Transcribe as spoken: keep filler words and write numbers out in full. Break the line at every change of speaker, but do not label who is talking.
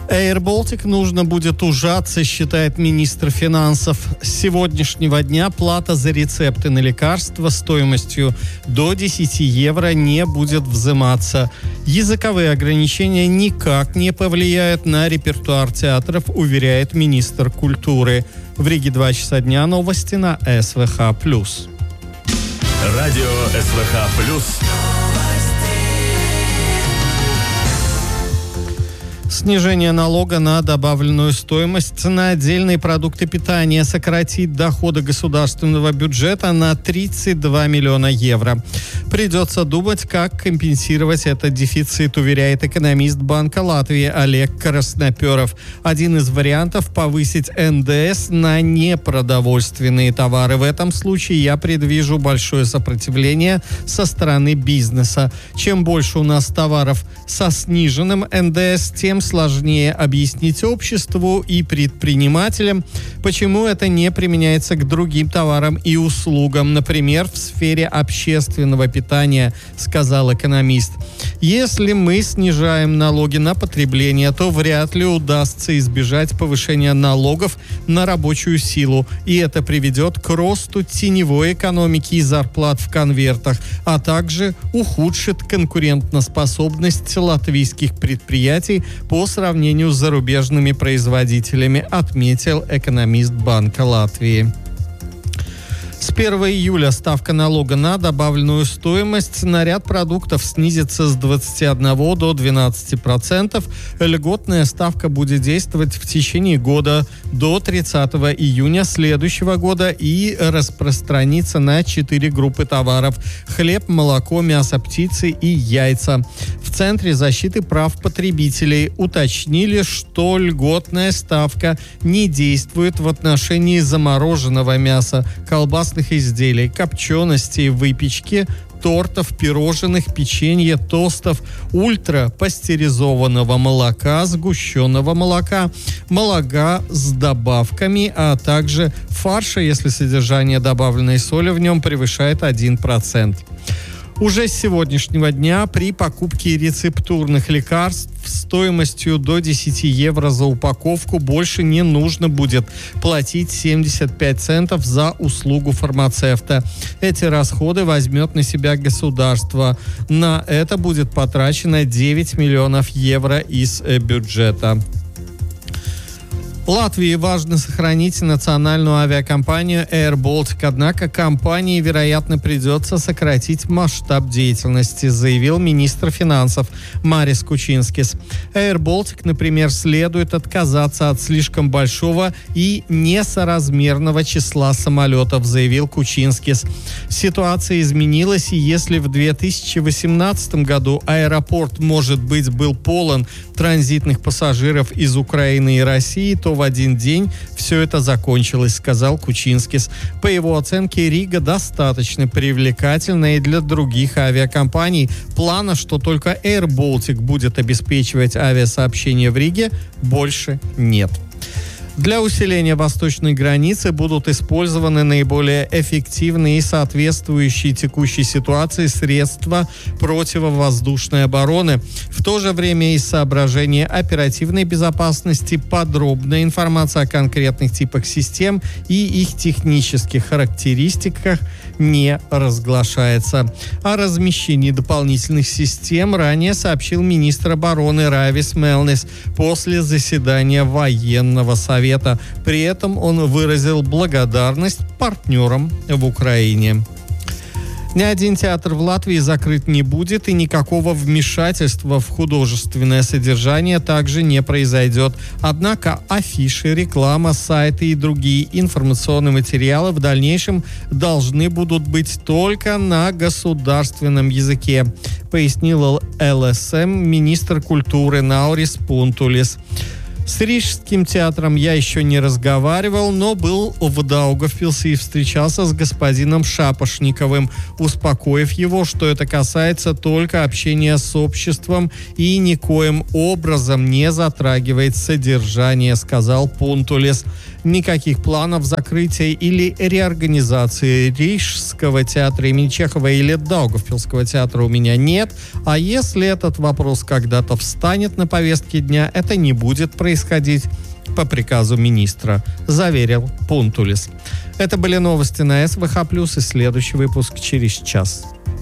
Air Baltic нужно будет ужаться, считает министр финансов. С сегодняшнего дня плата за рецепты на лекарства стоимостью до десяти евро не будет взиматься. Языковые ограничения никак не повлияют на репертуар театров, уверяет министр культуры. В Риге два часа дня, новости на эс вэ ха плюс.
Радио эс вэ ха плюс.
Снижение налога на добавленную стоимость на отдельные продукты питания сократит доходы государственного бюджета на тридцать два миллиона евро. Придется думать, как компенсировать этот дефицит, уверяет экономист Банка Латвии Олег Красноперов. Один из вариантов – повысить эн дэ эс на непродовольственные товары. В этом случае я предвижу большое сопротивление со стороны бизнеса. Чем больше у нас товаров со сниженным эн дэ эс, тем сложнее объяснить обществу и предпринимателям, почему это не применяется к другим товарам и услугам, например, в сфере общественного питания, сказал экономист. Если мы снижаем налоги на потребление, то вряд ли удастся избежать повышения налогов на рабочую силу, и это приведет к росту теневой экономики и зарплат в конвертах, а также ухудшит конкурентоспособность латвийских предприятий по сравнению с зарубежными производителями, отметил экономист Банка Латвии. С первого июля ставка налога на добавленную стоимость на ряд продуктов снизится с двадцати одного до двенадцати процентов. Льготная ставка будет действовать в течение года до тридцатого июня следующего года и распространится на четыре группы товаров: хлеб, молоко, мясо птицы и яйца. В Центре защиты прав потребителей уточнили, что льготная ставка не действует в отношении замороженного мяса, колбас, изделий, копченостей, выпечки, тортов, пирожных, печенья, тостов, ультрапастеризованного молока, сгущенного молока, молока с добавками, а также фарша, если содержание добавленной соли в нем превышает один процент. Уже с сегодняшнего дня при покупке рецептурных лекарств стоимостью до десяти евро за упаковку больше не нужно будет платить семьдесят пять центов за услугу фармацевта. Эти расходы возьмет на себя государство. На это будет потрачено девять миллионов евро из бюджета. Латвии важно сохранить национальную авиакомпанию Air Baltic, однако компании, вероятно, придется сократить масштаб деятельности, заявил министр финансов Марис Кучинскис. Air Baltic, например, следует отказаться от слишком большого и несоразмерного числа самолетов, заявил Кучинскис. Ситуация изменилась, и если в две тысячи восемнадцатом году аэропорт, может быть, был полон транзитных пассажиров из Украины и России, то в один день все это закончилось, сказал Кучинскис. По его оценке, Рига достаточно привлекательна и для других авиакомпаний. Плана, что только Air Baltic будет обеспечивать авиасообщение в Риге, больше нет. Для усиления восточной границы будут использованы наиболее эффективные и соответствующие текущей ситуации средства противовоздушной обороны. В то же время из соображения оперативной безопасности подробная информация о конкретных типах систем и их технических характеристиках не разглашается. О размещении дополнительных систем ранее сообщил министр обороны Райвис Мелнис после заседания военного совета. При этом он выразил благодарность партнерам в Украине. Ни один театр в Латвии закрыт не будет, и никакого вмешательства в художественное содержание также не произойдет. Однако афиши, реклама, сайты и другие информационные материалы в дальнейшем должны будут быть только на государственном языке, пояснил эл эс эм министр культуры Наурис Пунтулис. С Рижским театром я еще не разговаривал, но был в Даугавпилсе и встречался с господином Шапошниковым, успокоив его, что это касается только общения с обществом и никоим образом не затрагивает содержание, сказал Пунтулес. Никаких планов закрытия или реорганизации Рижского театра имени Чехова или Даугавпилского театра у меня нет, а если этот вопрос когда-то встанет на повестке дня, это не будет происходить по приказу министра, заверил Пунтулес. Это были новости на СВХ+, и следующий выпуск через час.